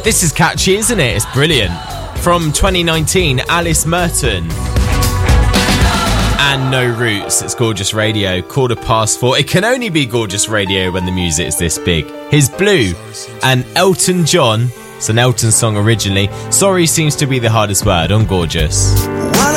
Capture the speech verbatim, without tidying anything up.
This is catchy, isn't it? It's brilliant. From twenty nineteen, Alice Merton. And No Roots. It's Gorgeous Radio. Quarter past four. It can only be Gorgeous Radio when the music is this big. Here's Blue and Elton John. It's an Elton song originally. Sorry seems to be the hardest word on Gorgeous.